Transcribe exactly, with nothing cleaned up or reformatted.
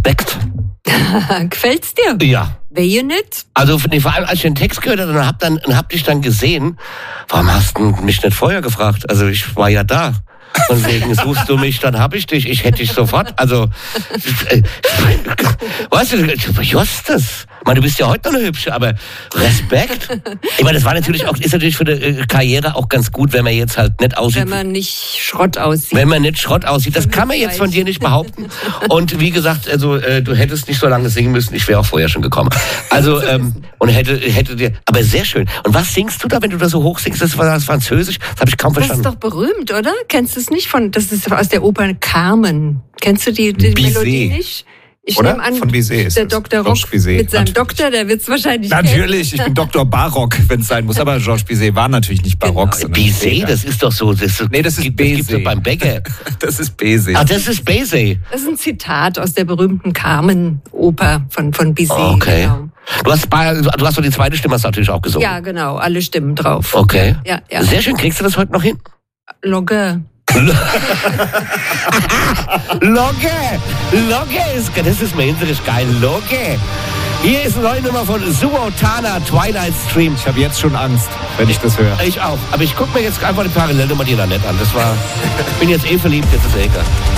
Respekt. Gefällt's dir? Ja. Wehe nicht? Also nee, vor allem, als ich den Text gehört habe, dann hab, dann, hab dich dann gesehen, warum hast du mich nicht vorher gefragt? Also ich war ja da. Von wegen, suchst du mich, dann hab ich dich. Ich hätte dich sofort. Also, äh, weißt du, Justus, ich meine, du bist ja heute noch eine hübsche, aber Respekt. Ich meine, das war natürlich auch, ist natürlich für eine Karriere auch ganz gut, wenn man jetzt halt nicht aussieht. Wenn man nicht Schrott aussieht. Wenn man nicht Schrott aussieht. Das kann man jetzt von dir nicht behaupten. Und wie gesagt, also äh, du hättest nicht so lange singen müssen. Ich wäre auch vorher schon gekommen. Also, ähm, und hätte, hätte dir, aber sehr schön. Und was singst du da, wenn du da so hoch singst? Das war das Französisch? Das habe ich kaum verstanden. Das ist doch berühmt, oder? Kennst du es nicht von, das ist aus der Oper Carmen. Kennst du die, die Melodie nicht? Ich Oder? nehme an, Von Bizet ist der das. Doktor Rock Georges Bizet. mit seinem Natürlich. Doktor, der wird es wahrscheinlich Natürlich, ich bin Doktor Barock, wenn es sein muss. Aber Georges Bizet war natürlich nicht barock. Genau. sondern Bizet, später. das ist doch so. Das ist, Nee, das ist gibt, das gibt's Bizet. doch beim Bäcker. Das ist Bizet. Ah, das ist Bizet. Das ist ein Zitat aus der berühmten Carmen-Oper von, von Bizet. Okay. Genau. Du hast, bei, du hast doch die zweite Stimme hast du natürlich auch gesungen. Ja, genau, alle Stimmen drauf. Okay. Ja, ja. Sehr schön. Kriegst du das heute noch hin? Logge. Logge! Logge ist, das ist mir hinterlich geil. Logge! Hier ist eine neue Nummer von Suotana, Twilight Stream. Ich habe jetzt schon Angst, wenn ich das höre. Ich auch. Aber ich gucke mir jetzt einfach die Parallelnummer die da nett an. Das war, ich bin jetzt eh verliebt, jetzt ist es egal.